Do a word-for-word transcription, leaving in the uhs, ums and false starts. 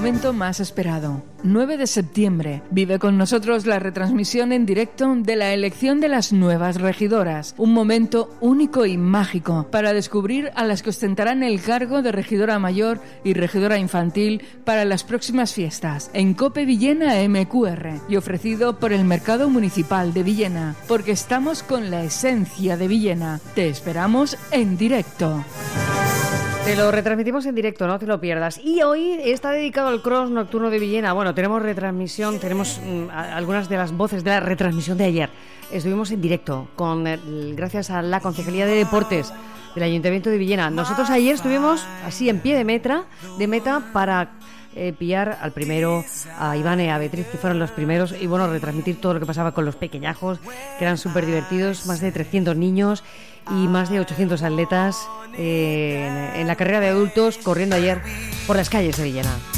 momento más esperado. nueve de septiembre. Vive con nosotros la retransmisión en directo de la elección de las nuevas regidoras. Un momento único y mágico para descubrir a las que ostentarán el cargo de regidora mayor y regidora infantil para las próximas fiestas. En COPE Villena M Q R y ofrecido por el Mercado Municipal de Villena. Porque estamos con la esencia de Villena. Te esperamos en directo. Te lo retransmitimos en directo, no te lo pierdas. Y hoy está dedicado al Cross Nocturno de Villena. Bueno, tenemos retransmisión, tenemos mmm, algunas de las voces de la retransmisión de ayer. Estuvimos en directo, con el, gracias a la Concejalía de Deportes del Ayuntamiento de Villena. Nosotros ayer estuvimos así en pie de meta, de meta para eh, pillar al primero, a Iván y a Beatriz, que fueron los primeros, y bueno, retransmitir todo lo que pasaba con los pequeñajos, que eran súper divertidos, más de trescientos niños y más de ochocientos atletas eh, en, en la carrera de adultos corriendo ayer por las calles de Villena.